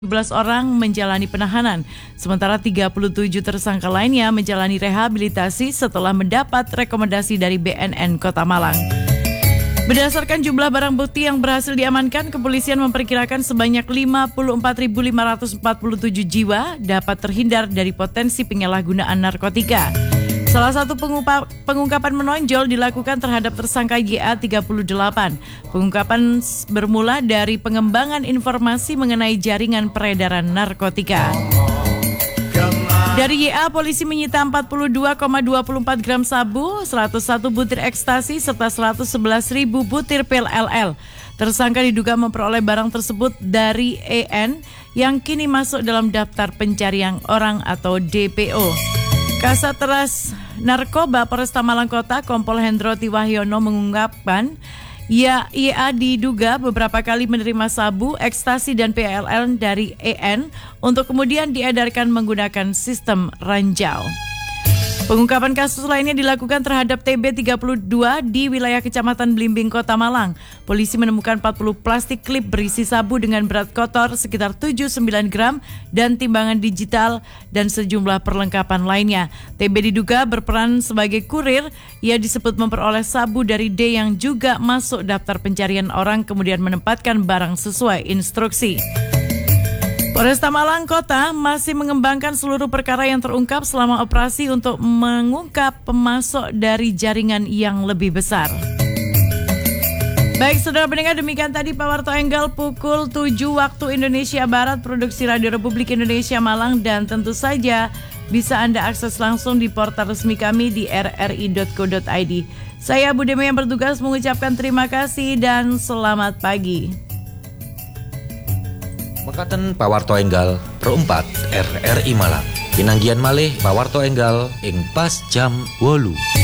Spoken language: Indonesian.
17 orang menjalani penahanan, sementara 37 tersangka lainnya menjalani rehabilitasi setelah mendapat rekomendasi dari BNN Kota Malang. Berdasarkan jumlah barang bukti yang berhasil diamankan, kepolisian memperkirakan sebanyak 54.547 jiwa dapat terhindar dari potensi penyalahgunaan narkotika. Salah satu pengungkapan menonjol dilakukan terhadap tersangka YA 38. Pengungkapan bermula dari pengembangan informasi mengenai jaringan peredaran narkotika. Dari YA, polisi menyita 42,24 gram sabu, 101 butir ekstasi, serta 111.000 butir pil LL. Tersangka diduga memperoleh barang tersebut dari EN yang kini masuk dalam daftar pencarian orang atau DPO. Kasatgas Narkoba Polresta Malang Kota, Kompol Hendro Tiwahyono mengungkapkan, YA diduga beberapa kali menerima sabu, ekstasi dan PLL dari EN untuk kemudian diedarkan menggunakan sistem ranjau. Pengungkapan kasus lainnya dilakukan terhadap TB32 di wilayah Kecamatan Blimbing, Kota Malang. Polisi menemukan 40 plastik klip berisi sabu dengan berat kotor sekitar 79 gram dan timbangan digital dan sejumlah perlengkapan lainnya. TB diduga berperan sebagai kurir. Ia disebut memperoleh sabu dari D yang juga masuk daftar pencarian orang, kemudian menempatkan barang sesuai instruksi. Polresta Malang Kota masih mengembangkan seluruh perkara yang terungkap selama operasi untuk mengungkap pemasok dari jaringan yang lebih besar. Baik, saudara pendengar, demikian tadi Pak Warto Enggal pukul 7 waktu Indonesia Barat, produksi Radio Republik Indonesia Malang, dan tentu saja bisa Anda akses langsung di portal resmi kami di rri.co.id. Saya Bu Deme yang bertugas mengucapkan terima kasih dan selamat pagi. Mekaten Pak Warto Enggal Pro 4 RRI Malang. Pinanggian malih Pak Warto Enggal ing pas jam 8.